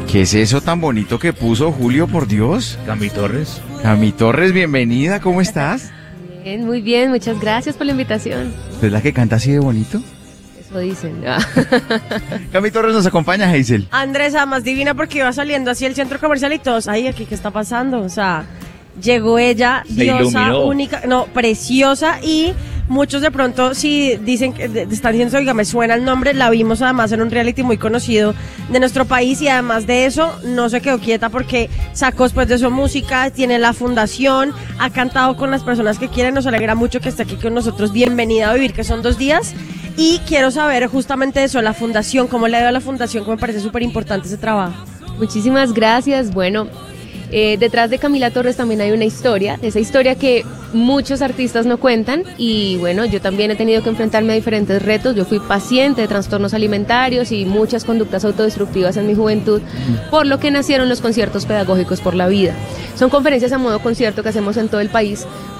¿Qué es eso tan bonito que puso Julio, por Dios? Cami Torres. Cami Torres, bienvenida, ¿cómo estás? Bien, muy bien, muchas gracias por la invitación. ¿Es la que canta así de bonito? Eso dicen. Cami Torres nos acompaña, Hazel. Andresa, más divina porque iba saliendo así el centro comercial y todos, ay, aquí, ¿qué está pasando? O sea, llegó ella, Se diosa, iluminó. única, no, preciosa, y muchos de pronto, si dicen que están diciendo, oiga, me suena el nombre, la vimos además en un reality muy conocido de nuestro país, y además de eso, no se quedó quieta porque sacó después de su música, tiene la fundación, ha cantado con las personas que quieren, nos alegra mucho que esté aquí con nosotros, bienvenida a Vivir, que son 2 días, y quiero saber justamente eso, la fundación, cómo le ha ido a la fundación, que me parece súper importante ese trabajo. Muchísimas gracias. Bueno, detrás de Camila Torres también hay una historia, esa historia que muchos artistas no cuentan, y bueno, yo también he tenido que enfrentarme a diferentes retos. Yo fui paciente de trastornos alimentarios y muchas conductas autodestructivas en mi juventud, por lo que nacieron los conciertos pedagógicos por la vida. Son conferencias a modo concierto que hacemos en todo el país